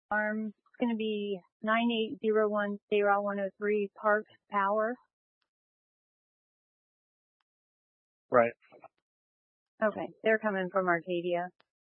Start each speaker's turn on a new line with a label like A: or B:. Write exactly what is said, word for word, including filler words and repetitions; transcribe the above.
A: Farm. It's going to be nine eight zero one Sayral one oh three Park Power.
B: Right.
A: Okay, they're coming from Arcadia.